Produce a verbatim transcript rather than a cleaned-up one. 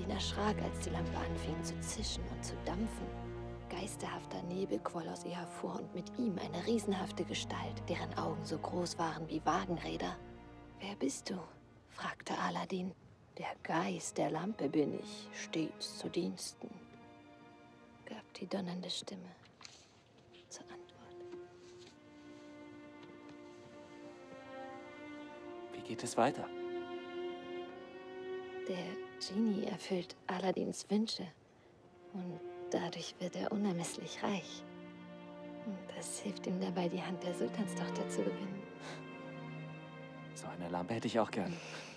Aladdin erschrak, als die Lampe anfing zu zischen und zu dampfen. Geisterhafter Nebel quoll aus ihr hervor und mit ihm eine riesenhafte Gestalt, deren Augen so groß waren wie Wagenräder. »Wer bist du?« fragte Aladdin. »Der Geist der Lampe bin ich, stets zu Diensten«, gab die donnernde Stimme zur Antwort. Wie geht es weiter? Der Genie erfüllt Aladdins Wünsche und dadurch wird er unermesslich reich. Und das hilft ihm dabei, die Hand der Sultanstochter zu gewinnen. So eine Lampe hätte ich auch gern.